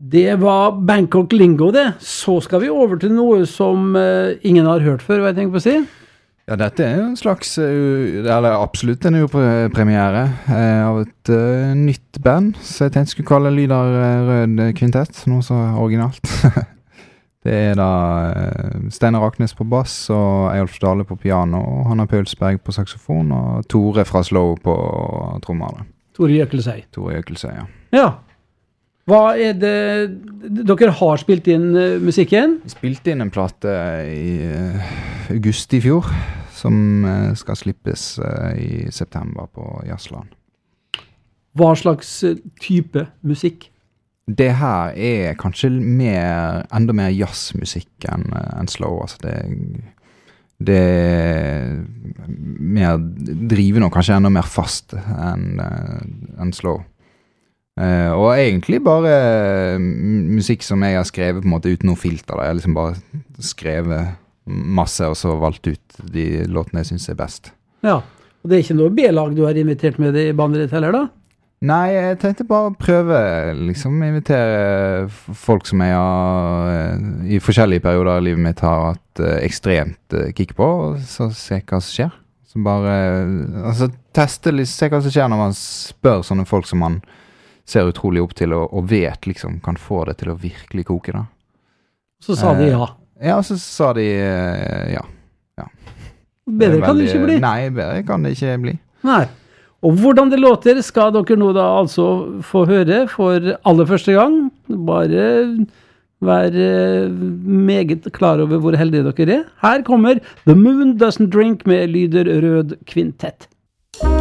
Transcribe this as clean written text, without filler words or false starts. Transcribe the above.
Det var Bangkok Lingo det. Så skal vi over til noe som ingen har hørt før, hva jeg tenker på å si. Ja, dette jo en slags, eller absolutt en premiere av et nytt band, så jeg tenkte jeg skulle kalle Lyder Rød Kvintett, noe så originalt. Det da Steinar Raknes på bass, og Eyolf Dale på piano, og Hanna Paulsberg på saxofon, og Tore fra Slow på trommer. Tore Jøkelsei, ja. Ja. Hva det dere har spilt inn musikken? Vi spilte inn en plate i august i fjor, som skal slippes i september på Jazzland. Hva slags type musikk? Det her kanskje enda mer jazzmusikk enn slow. Altså det mer drivende og kanskje enda mer fast enn slow. Og egentlig bare musikk som jeg har skrevet på en måte uten noe filter. Jeg har liksom bare skrevet masse og så valgt ut de låtene jeg synes best. Ja, og det ikke noe B-lag du har invitert med i bandet ditt heller da? Nei, jeg tenkte bare prøve liksom invitere folk som jeg har i forskjellige perioder av livet mitt har hatt ekstremt kick på, og så se hva som skjer. Så bare, altså teste, se hva som skjer når man spør sånne folk som man ser utrolig opp til og vet liksom kan få det til å virkelig koke da. Så sa de ja. Ja, så sa de ja. Bedre kan det ikke bli. Nei, bedre kan det ikke bli. Nei. Og hvordan det låter skal dere nå da altså få høre for aller første gang. Bare være meget klar over hvor heldige dere Her kommer The Moon Doesn't Drink med Lyder Rød Kvintett.